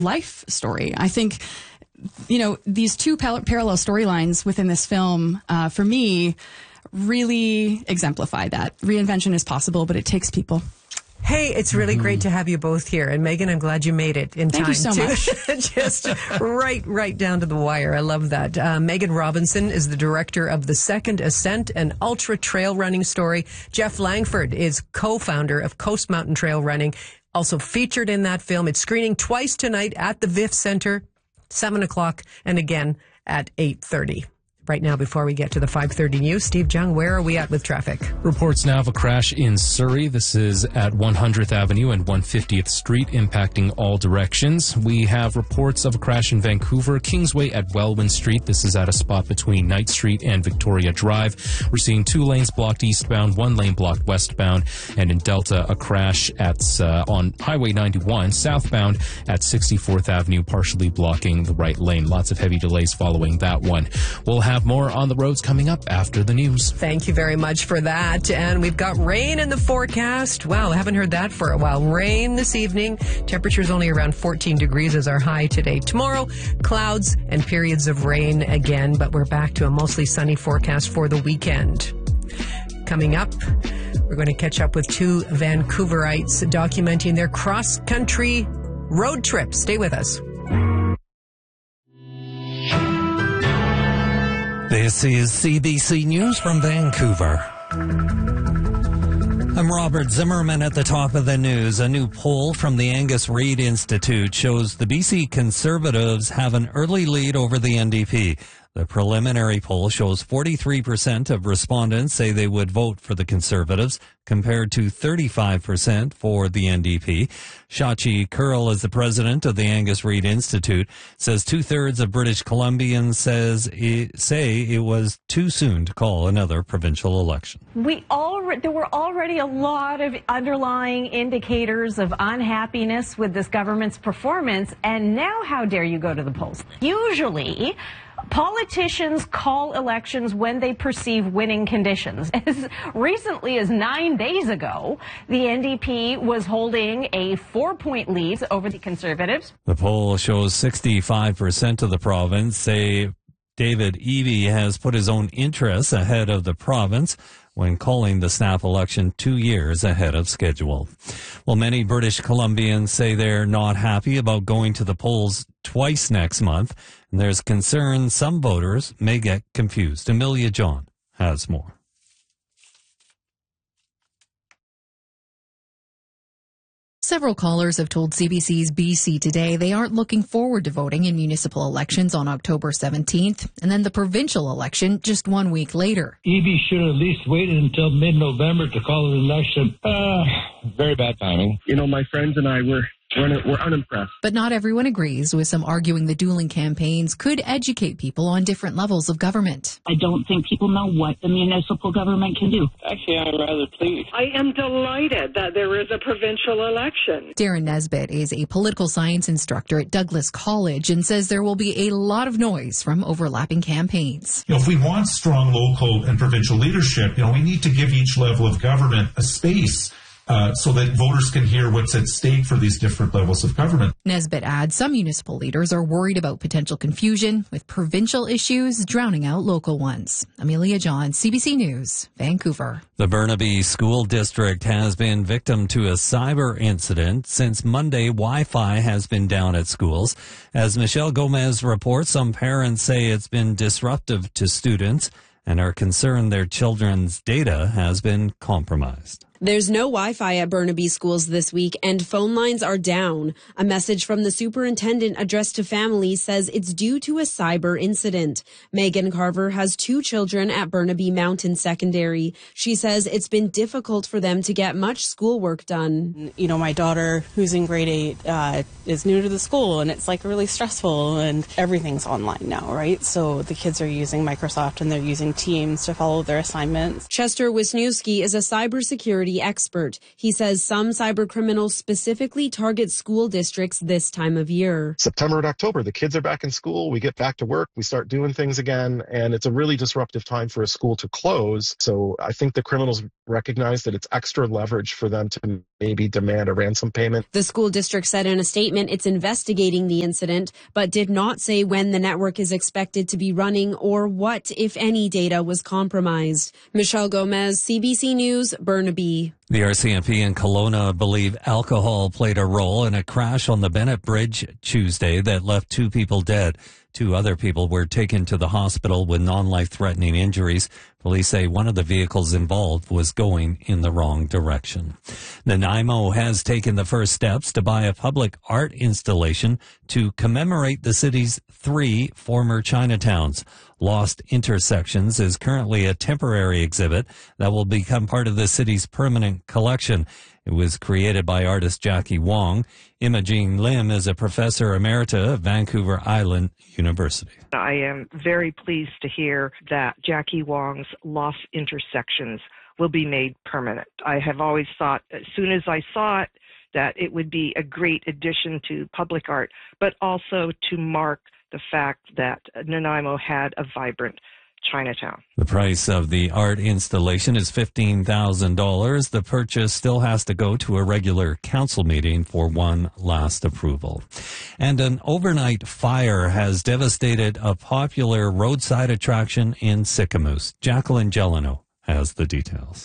life story. I think, these two parallel storylines within this film, for me, really exemplify that. Reinvention is possible, but it takes people. Hey, it's really great to have you both here. And Megan, I'm glad you made it in time. Thank you so much. Just right down to the wire. I love that. Megan Robinson is the director of The Second Ascent, an ultra trail running story. Jeff Langford is co-founder of Coast Mountain Trail Running, also featured in that film. It's screening twice tonight at the VIF Center, 7 o'clock, and again at 8:30. Right now, before we get to the 5:30 news, Steve Jung, where are we at with traffic? Reports now of a crash in Surrey. This is at 100th Avenue and 150th Street, impacting all directions. We have reports of a crash in Vancouver, Kingsway at Welwyn Street. This is at a spot between Knight Street and Victoria Drive. We're seeing 2 lanes blocked eastbound, 1 lane blocked westbound, and in Delta, a crash on Highway 91 southbound at 64th Avenue, partially blocking the right lane. Lots of heavy delays following that one. We'll have more on the roads coming up after the news. Thank you very much for that. And we've got rain in the forecast. Wow, I haven't heard that for a while. Rain this evening. Temperature's only around 14 degrees as our high today. Tomorrow, clouds and periods of rain again, but we're back to a mostly sunny forecast for the weekend. Coming up, we're going to catch up with 2 Vancouverites documenting their cross-country road trip. Stay with us. This is CBC News from Vancouver. I'm Robert Zimmerman at the top of the news. A new poll from the Angus Reid Institute shows the BC Conservatives have an early lead over the NDP. The preliminary poll shows 43% of respondents say they would vote for the Conservatives, compared to 35% for the NDP. Shachi Kurl is the president of the Angus Reid Institute, says 2/3 of British Columbians say it was too soon to call another provincial election. There were already a lot of underlying indicators of unhappiness with this government's performance, and now how dare you go to the polls? Usually, politicians call elections when they perceive winning conditions. As recently as 9 days ago, the NDP was holding a 4-point lead over the Conservatives. The poll shows 65% of the province say David Eby has put his own interests ahead of the province when calling the snap election 2 years ahead of schedule. Well, many British Columbians say they're not happy about going to the polls twice next month, and there's concern some voters may get confused. Amelia John has more. Several callers have told CBC's BC Today they aren't looking forward to voting in municipal elections on October 17th, and then the provincial election just 1 week later. Eby should have at least waited until mid-November to call an election. Very bad timing. My friends and I were unimpressed. But not everyone agrees, with some arguing the dueling campaigns could educate people on different levels of government. I don't think people know what the municipal government can do. Actually, I'm rather pleased. I am delighted that there is a provincial election. Darren Nesbitt is a political science instructor at Douglas College and says there will be a lot of noise from overlapping campaigns. If we want strong local and provincial leadership, we need to give each level of government a space so that voters can hear what's at stake for these different levels of government. Nesbitt adds some municipal leaders are worried about potential confusion, with provincial issues drowning out local ones. Amelia John, CBC News, Vancouver. The Burnaby School District has been victim to a cyber incident. Since Monday, Wi-Fi has been down at schools. As Michelle Gomez reports, some parents say it's been disruptive to students and are concerned their children's data has been compromised. There's no Wi-Fi at Burnaby schools this week, and phone lines are down. A message from the superintendent addressed to families says it's due to a cyber incident. Megan Carver has 2 children at Burnaby Mountain Secondary. She says it's been difficult for them to get much schoolwork done. My daughter, who's in grade 8, is new to the school, and it's really stressful, and everything's online now, right? So the kids are using Microsoft and they're using Teams to follow their assignments. Chester Wisniewski is a cybersecurity cybersecurity expert. He says some cyber criminals specifically target school districts this time of year. September and October, the kids are back in school. We get back to work. We start doing things again. And it's a really disruptive time for a school to close. So I think the criminals recognize that it's extra leverage for them to maybe demand a ransom payment. The school district said in a statement it's investigating the incident, but did not say when the network is expected to be running or what, if any, data was compromised. Michelle Gomez, CBC News, Burnaby. The RCMP in Kelowna believe alcohol played a role in a crash on the Bennett Bridge Tuesday that left 2 people dead. 2 other people were taken to the hospital with non-life-threatening injuries. Police say one of the vehicles involved was going in the wrong direction. Nanaimo has taken the first steps to buy a public art installation to commemorate the city's 3 former Chinatowns. Lost Intersections is currently a temporary exhibit that will become part of the city's permanent collection. It was created by artist Jackie Wong. Imogene Lim is a professor emerita at Vancouver Island University. I am very pleased to hear that Jackie Wong's Lost Intersections will be made permanent. I have always thought, as soon as I saw it, that it would be a great addition to public art, but also to mark the fact that Nanaimo had a vibrant Chinatown. The price of the art installation is $15,000. The purchase still has to go to a regular council meeting for one last approval. And an overnight fire has devastated a popular roadside attraction in Sicamous. Jacqueline Gelano has the details.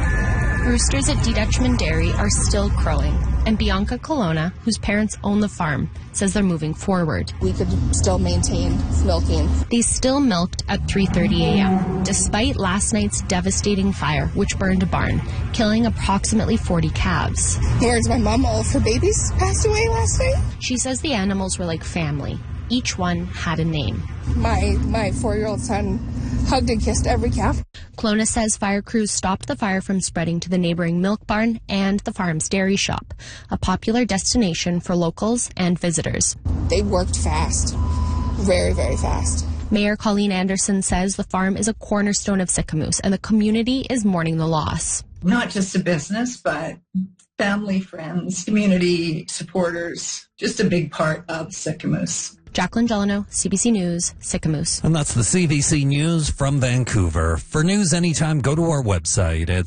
Roosters at D. Dutchman Dairy are still crowing, and Bianca Colonna, whose parents own the farm, says they're moving forward. We could still maintain milking. They still milked at 3:30 a.m., despite last night's devastating fire, which burned a barn, killing approximately 40 calves. Where's my mom? All of her babies passed away last night. She says the animals were like family. Each one had a name. My 4-year-old son hugged and kissed every calf. Kelowna says fire crews stopped the fire from spreading to the neighboring milk barn and the farm's dairy shop, a popular destination for locals and visitors. They worked fast, very, very fast. Mayor Colleen Anderson says the farm is a cornerstone of Sicamous and the community is mourning the loss. Not just a business, but family, friends, community supporters, just a big part of Sicamous. Jacqueline Gelano, CBC News, Sicamous. And that's the CBC News from Vancouver. For news anytime, go to our website at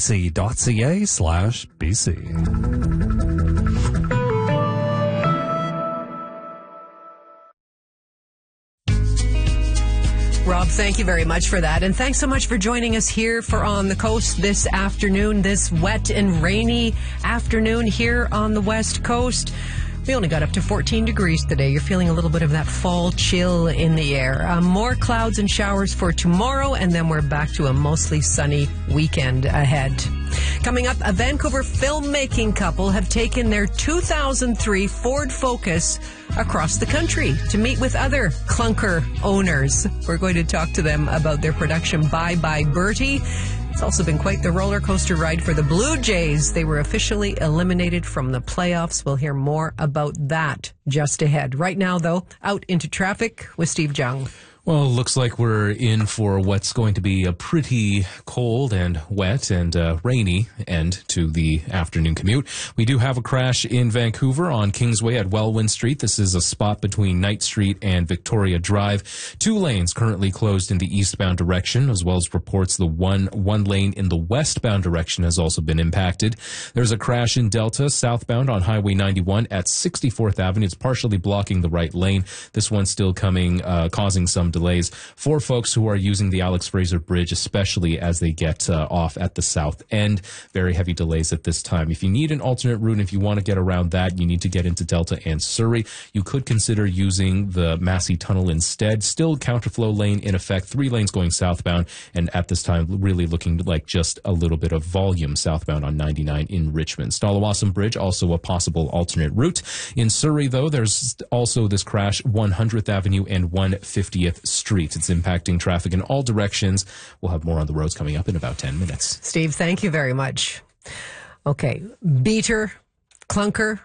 cbc.ca/bc. Rob, thank you very much for that. And thanks so much for joining us here for On the Coast this afternoon, this wet and rainy afternoon here on the West Coast. We only got up to 14 degrees today. You're feeling a little bit of that fall chill in the air. More clouds and showers for tomorrow, and then we're back to a mostly sunny weekend ahead. Coming up, a Vancouver filmmaking couple have taken their 2003 Ford Focus across the country to meet with other clunker owners. We're going to talk to them about their production Bye Bye Bertie. It's also been quite the roller coaster ride for the Blue Jays. They were officially eliminated from the playoffs. We'll hear more about that just ahead. Right now, though, out into traffic with Steve Jung. Well, looks like we're in for what's going to be a pretty cold and wet and rainy end to the afternoon commute. We do have a crash in Vancouver on Kingsway at Welwyn Street. This is a spot between Knight Street and Victoria Drive. 2 lanes currently closed in the eastbound direction, as well as reports the one lane in the westbound direction has also been impacted. There's a crash in Delta southbound on Highway 91 at 64th Avenue. It's partially blocking the right lane. This one's still coming, causing some delays for folks who are using the Alex Fraser Bridge, especially as they get off at the south end. Very heavy delays at this time. If you need an alternate route, if you want to get around that, you need to get into Delta and Surrey. You could consider using the Massey Tunnel instead. Still counterflow lane in effect, 3 lanes going southbound, and at this time really looking like just a little bit of volume southbound on 99 in Richmond. Stallawasam Bridge, also a possible alternate route. In Surrey, though, there's also this crash, 100th Avenue and 150th Street. It's impacting traffic in all directions. We'll have more on the roads coming up in about 10 minutes. Steve, thank you very much. Okay, beater, clunker,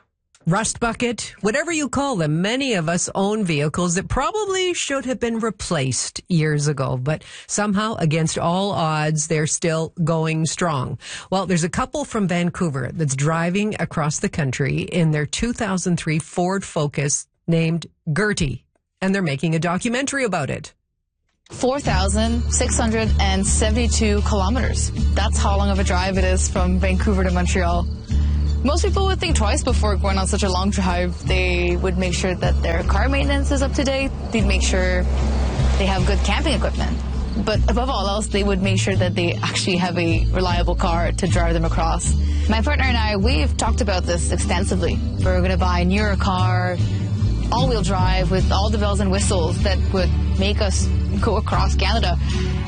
rust bucket, whatever you call them, many of us own vehicles that probably should have been replaced years ago, but somehow, against all odds, they're still going strong. Well, there's a couple from Vancouver that's driving across the country in their 2003 Ford Focus named Gertie, and they're making a documentary about it. 4,672 kilometers. That's how long of a drive it is from Vancouver to Montreal. Most people would think twice before going on such a long drive. They would make sure that their car maintenance is up to date. They'd make sure they have good camping equipment. But above all else, they would make sure that they actually have a reliable car to drive them across. My partner and I, we've talked about this extensively. We're going to buy a newer car, all-wheel drive with all the bells and whistles that would make us go across Canada.